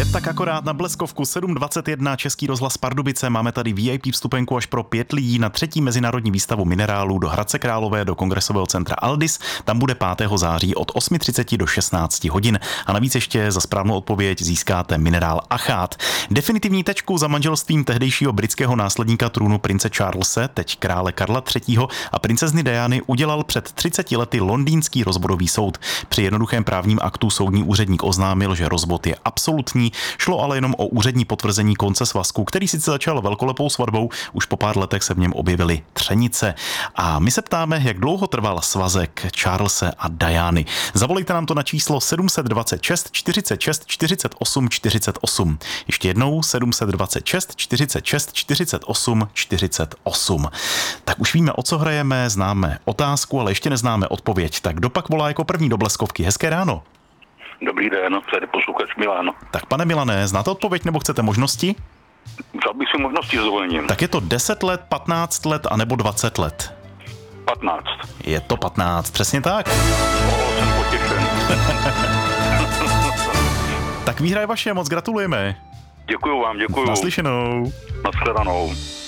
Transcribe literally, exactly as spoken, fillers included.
Je tak akorát na Bleskovku sedm dvacet jedna Český rozhlas Pardubice. Máme tady V I P vstupenku až pro pět lidí na třetí mezinárodní výstavu minerálů do Hradce Králové do kongresového centra Aldis. Tam bude pátého září od osm třicet do šestnáct hodin. A navíc ještě za správnou odpověď získáte minerál achát. Definitivní tečku za manželstvím tehdejšího britského následníka trůnu prince Charlese, teď krále Karla třetího. a princezny Diany udělal před třiceti lety londýnský rozvodový soud. Při jednoduchém právním aktu soudní úředník oznámil, že rozvod je absolutní. Šlo ale jenom o úřední potvrzení konce svazku, který sice začal velkolepou svatbou, už po pár letech se v něm objevily třenice. A my se ptáme, jak dlouho trval svazek Charlese a Diany. Zavolejte nám to na číslo sedm dva šest čtyřicet šest čtyřicet osm čtyřicet osm. Ještě jednou sedm dva šest čtyřicet šest čtyřicet osm čtyřicet osm. Tak už víme, o co hrajeme, známe otázku, ale ještě neznáme odpověď. Tak kdo pak volá jako první do Bleskovky? Hezké ráno. Dobrý den, tady posluchač Milan. Tak pane Milané, znáte odpověď nebo chcete možnosti? Vzal bych si možnosti s dovolením. Tak je to deset let, patnáct let a nebo dvacet let? patnáct. Je to patnáct, přesně tak. O, jsem potěšen. Tak výhra je vaše, moc gratulujeme. Děkuju vám, děkuju. Naslyšenou. Nashledanou.